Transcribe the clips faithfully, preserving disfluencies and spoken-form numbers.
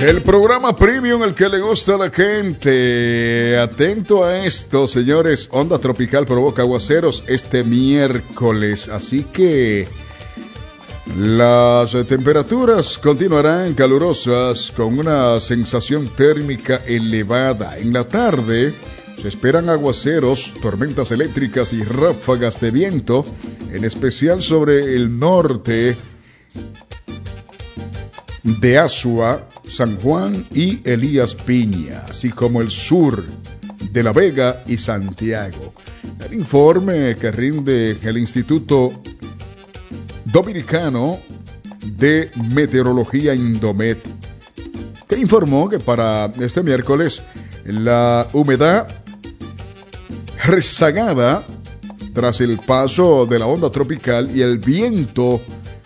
El programa premium, el que le gusta a la gente. Atento a esto, señores. Onda tropical provoca aguaceros este miércoles. Así que las temperaturas continuarán calurosas con una sensación térmica elevada. En la tarde se esperan aguaceros, tormentas eléctricas y ráfagas de viento, en especial sobre el norte de Azua, San Juan y Elías Piña, así como el sur de La Vega y Santiago. El informe que rinde el Instituto Dominicano de Meteorología Indomet, que informó que para este miércoles la humedad rezagada tras el paso de la onda tropical y el viento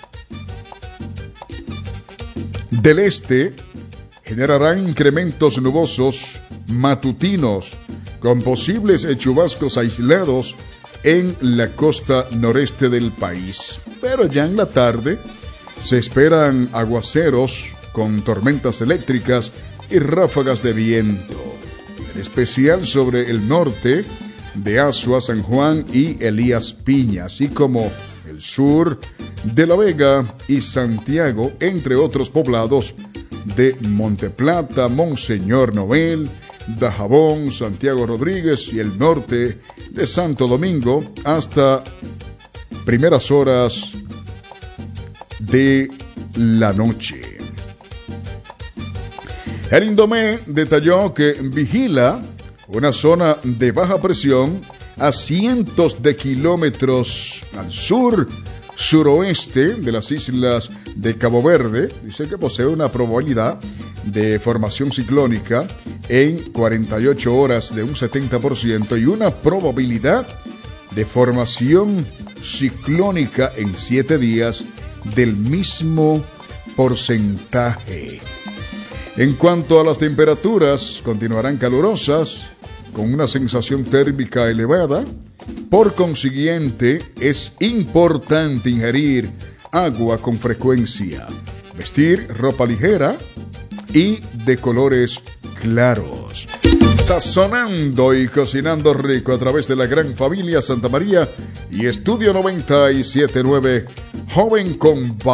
del este generarán incrementos nubosos matutinos con posibles chubascos aislados en la costa noreste del país. Pero ya en la tarde se esperan aguaceros con tormentas eléctricas y ráfagas de viento, en especial sobre el norte de Azua, San Juan y Elías Piña, así como el sur de La Vega y Santiago, entre otros poblados de Monteplata, Monseñor Noel, Dajabón, Santiago Rodríguez y el norte de Santo Domingo hasta primeras horas de la noche. El Indomé detalló que vigila una zona de baja presión a cientos de kilómetros al sur suroeste de las islas de Cabo Verde. Dice que posee una probabilidad de formación ciclónica en cuarenta y ocho horas de un setenta por ciento y una probabilidad de formación ciclónica en siete días del mismo porcentaje. En cuanto a las temperaturas, continuarán calurosas con una sensación térmica elevada. Por consiguiente, es importante ingerir agua con frecuencia, vestir ropa ligera y de colores claros. Sazonando y cocinando rico a través de la gran familia Santa María y Estudio noventa y siete punto nueve, Joven con